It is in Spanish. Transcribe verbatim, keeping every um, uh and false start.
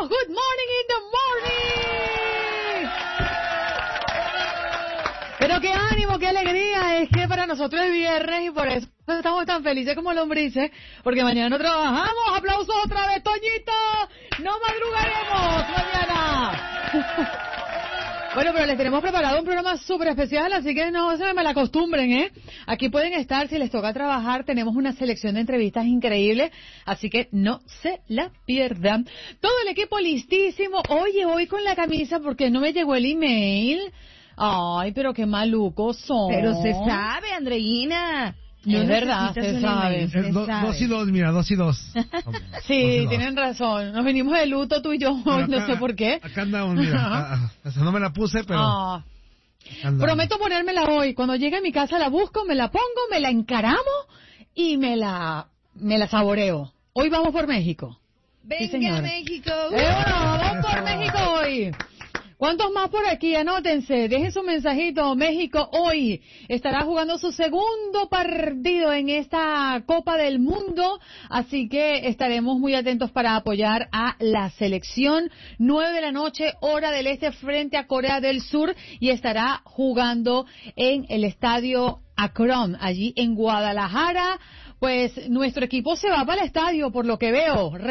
Good Morning in the Morning. Pero qué ánimo, qué alegría, es que para nosotros es viernes y por eso estamos tan felices como lombrices, porque mañana no trabajamos. Aplausos otra vez, Toñito, no madrugaremos mañana. Bueno, pero les tenemos preparado un programa súper especial, así que no se me malacostumbren, ¿eh? Aquí pueden estar, si les toca trabajar, tenemos una selección de entrevistas increíbles, así que no se la pierdan. Todo el equipo listísimo. Oye, hoy con la camisa porque no me llegó el email. Ay, pero qué malucos son. Pero se sabe, Andreina. No es verdad, se sabe. Es do, dos y dos, mira, dos y dos. Sí, dos y dos. tienen razón. Nos venimos de luto tú y yo, Pero no acá, sé por qué. Acá andamos, mira. Ah, ah, no me la puse, pero... Ah. andamos. Prometo ponérmela hoy. Cuando llegue a mi casa la busco, me la pongo, me la encaramo y me la, me la saboreo. Hoy vamos por México. Venga, Sí, México. Eh, bueno, vamos por México hoy. ¿Cuántos más por aquí? Anótense, dejen su mensajito. México hoy estará jugando su segundo partido en esta Copa del Mundo, así que estaremos muy atentos para apoyar a la selección. Nueve de la noche, hora del este, frente a Corea del Sur, y estará jugando en el estadio Akron, allí en Guadalajara. Pues nuestro equipo se va para el estadio, por lo que veo.